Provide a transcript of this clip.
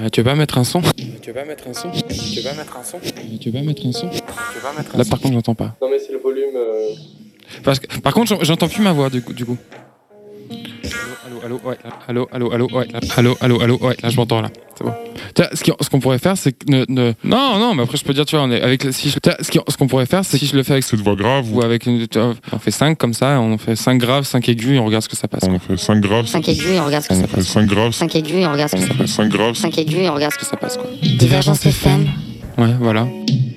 Tu veux pas mettre un son? Là par contre j'entends pas. Non mais c'est le volume. Par contre j'entends plus ma voix du coup. Allô, ouais, là je m'entends là, c'est bon. Ce qu'on pourrait faire c'est que non, mais après je peux dire tu vois on est avec ce qu'on pourrait faire c'est si je le fais avec Cette voix grave ou avec on fait 5 comme ça, on fait 5 graves, 5 aigus et on regarde ce que ça passe. On fait 5 graves, 5 aigus et on regarde ce que ça passe. 5 graves, 5 aigus et on regarde ce que ça passe. 5 graves, 5 aigus et on regarde ce que Ça passe quoi. Divergence FM. Ouais, voilà.